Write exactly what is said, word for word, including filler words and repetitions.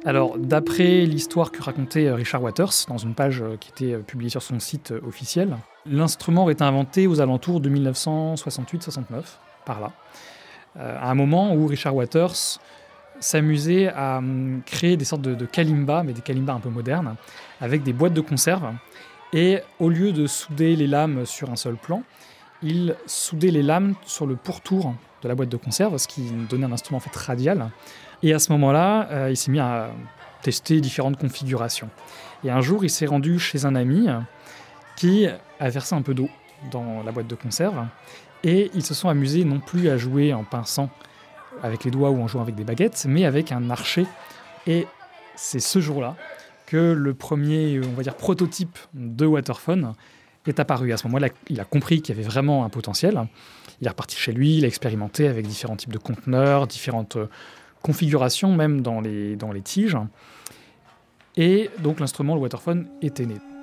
Alors, d'après l'histoire que racontait Richard Waters dans une page qui était publiée sur son site officiel, l'instrument aurait été inventé aux alentours de dix-neuf cent soixante-huit soixante-neuf, par là. Euh, à un moment où Richard Waters s'amusait à hum, créer des sortes de, de kalimbas, mais des kalimbas un peu modernes, avec des boîtes de conserve. Et au lieu de souder les lames sur un seul plan, il soudait les lames sur le pourtour de la boîte de conserve, ce qui donnait un instrument en fait radial. Et à ce moment-là, euh, il s'est mis à tester différentes configurations. Et un jour, il s'est rendu chez un ami qui a versé un peu d'eau dans la boîte de conserve. Et ils se sont amusés non plus à jouer en pinçant avec les doigts ou en jouant avec des baguettes, mais avec un archet. Et c'est ce jour-là que le premier, on va dire, prototype de Waterphone est apparu. À ce moment-là, il a compris qu'il y avait vraiment un potentiel. Il est reparti chez lui, il a expérimenté avec différents types de conteneurs, différentes configurations, même dans les, dans les tiges. Et donc l'instrument, le Waterphone, était né.